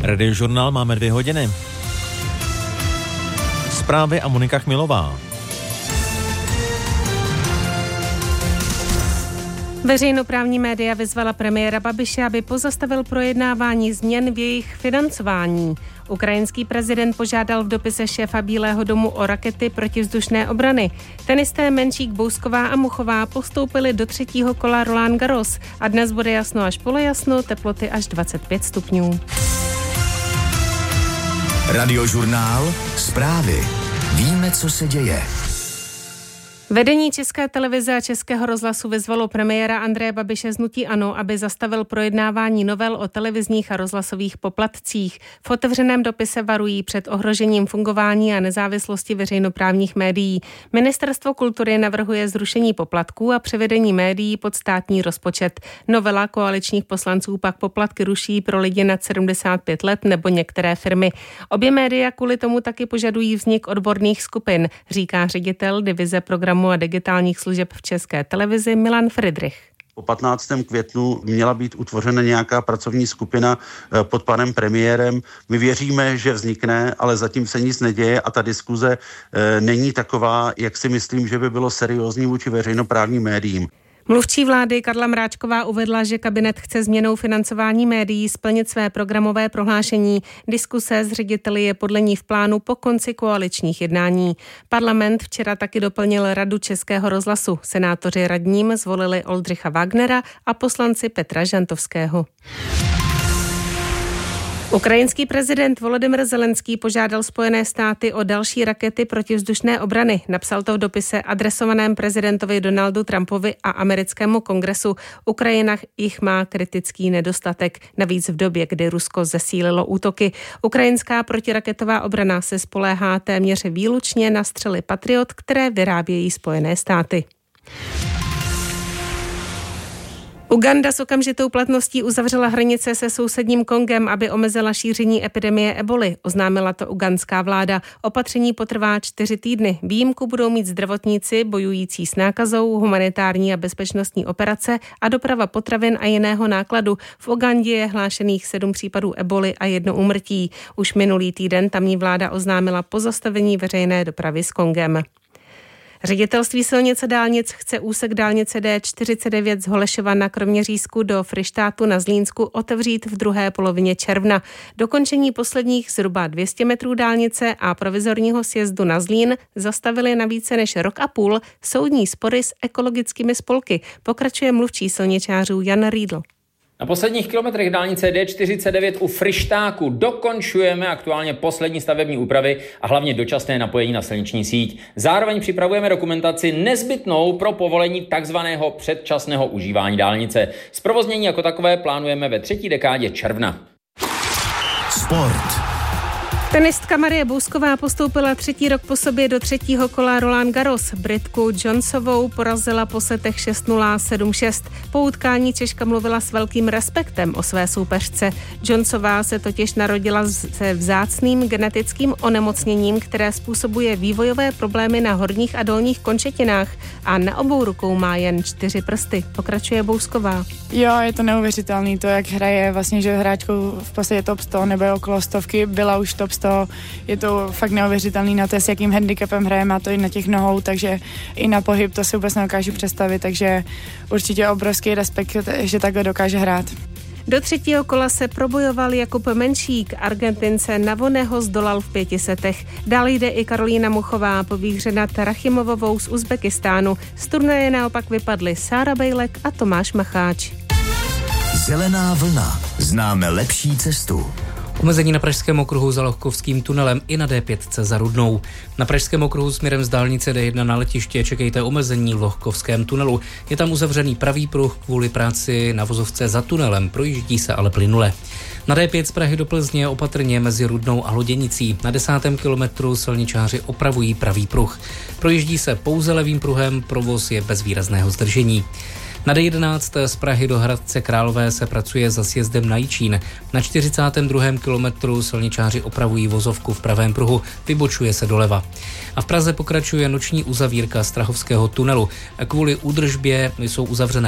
Radiožurnál máme 2 hodiny. Zprávy a Monika Chmilová. Veřejnoprávní média vyzvala premiéra Babiše, aby pozastavil projednávání změn v jejich financování. Ukrajinský prezident požádal v dopise šéfa Bílého domu o rakety protivzdušné obrany. Tenisté Menšík, Bousková a Muchová postoupili do 3. kola Roland Garros a dnes bude jasno až polojasno, teploty až 25 stupňů. Radiožurnál, zprávy. Víme, co se děje. Vedení České televize a Českého rozhlasu vyzvalo premiéra Andreje Babiše z hnutí ANO, aby zastavil projednávání novel o televizních a rozhlasových poplatcích. V otevřeném dopise varují před ohrožením fungování a nezávislosti veřejnoprávních médií. Ministerstvo kultury navrhuje zrušení poplatků a převedení médií pod státní rozpočet. Novela koaličních poslanců pak poplatky ruší pro lidi nad 75 let nebo některé firmy. Obě média kvůli tomu taky požadují vznik odborných skupin, říká ředitel divize programu a digitálních služeb v České televizi Milan Friedrich. Po 15. květnu měla být utvořena nějaká pracovní skupina pod panem premiérem. My věříme, že vznikne, ale zatím se nic neděje a ta diskuze není taková, jak si myslím, že by bylo seriózní vůči veřejnoprávním médiím. Mluvčí vlády Karla Mráčková uvedla, že kabinet chce změnou financování médií splnit své programové prohlášení. Diskuse s řediteli je podle ní v plánu po konci koaličních jednání. Parlament včera taky doplnil Radu Českého rozhlasu. Senátoři radním zvolili Oldřicha Wagnera a poslanci Petra Žantovského. Ukrajinský prezident Volodymyr Zelenský požádal Spojené státy o další rakety protivzdušné obrany. Napsal to v dopise adresovaném prezidentovi Donaldu Trumpovi a americkému kongresu. Ukrajina jich má kritický nedostatek, navíc v době, kdy Rusko zesílilo útoky. Ukrajinská protiraketová obrana se spoléhá téměř výlučně na střely Patriot, které vyrábějí Spojené státy. Uganda s okamžitou platností uzavřela hranice se sousedním Kongem, aby omezila šíření epidemie eboly, oznámila to ugandská vláda. Opatření potrvá 4 týdny. Výjimku budou mít zdravotníci bojující s nákazou, humanitární a bezpečnostní operace a doprava potravin a jiného nákladu. V Ugandě je hlášených 7 případů eboly a 1 úmrtí. Už minulý týden tamní vláda oznámila pozastavení veřejné dopravy s Kongem. Ředitelství silnic a dálnic chce úsek dálnice D49 z Holešova na Kroměřížsku do Fryštátu na Zlínsku otevřít v druhé polovině června. Dokončení posledních zhruba 200 metrů dálnice a provizorního sjezdu na Zlín zastavili na více než rok a půl soudní spory s ekologickými spolky, pokračuje mluvčí silničářů Jan Riedl. Na posledních kilometrech dálnice D49 u Fryštáku dokončujeme aktuálně poslední stavební úpravy a hlavně dočasné napojení na silniční síť. Zároveň připravujeme dokumentaci nezbytnou pro povolení takzvaného předčasného užívání dálnice. Zprovoznění jako takové plánujeme ve 3. dekádě června. Sport. Tenistka Marie Bousková postoupila 3. rok po sobě do 3. kola Roland Garros. Britku Jonesovou porazila po setech 6-0, 7-6. Po utkání Češka mluvila s velkým respektem o své soupeřce. Jonesová se totiž narodila se vzácným genetickým onemocněním, které způsobuje vývojové problémy na horních a dolních končetinách a na obou rukou má jen 4 prsty. Pokračuje Bousková. Jo, je to neuvěřitelný to, jak hraje vlastně, že hráčkou v podstatě top 100 nebo okolo stovky, byla už top 100. Je to fakt neuvěřitelný na to, s jakým handicapem hraje, má to i na těch nohou, takže i na pohyb to si vůbec nedokážu představit, takže určitě obrovský respekt, že takhle dokáže hrát. Do 3. kola se probojoval Jakub Menšík, Argentince Navoneho zdolal v 5 setech. Dál jde i Karolína Muchová po výhře nad Rachimovovou z Uzbekistánu. Z turnaje naopak vypadly Sára Bejlek a Tomáš Macháč. Zelená vlna. Známe lepší cestu. Omezení na Pražském okruhu za Lohkovským tunelem i na D5 za Rudnou. Na Pražském okruhu směrem z dálnice D1 na letiště čekejte omezení v Lohkovském tunelu. Je tam uzavřený pravý pruh kvůli práci na vozovce za tunelem, projíždí se ale plynule. Na D5 z Prahy do Plzně opatrně mezi Rudnou a Loděnicí. Na 10. kilometru silničáři opravují pravý pruh. Projíždí se pouze levým pruhem, provoz je bez výrazného zdržení. Na D11 z Prahy do Hradce Králové se pracuje za sjezdem na Jičín. Na 42. kilometru silničáři opravují vozovku v pravém pruhu, vybočuje se doleva. A v Praze pokračuje noční uzavírka Strahovského tunelu. Kvůli údržbě jsou uzavřené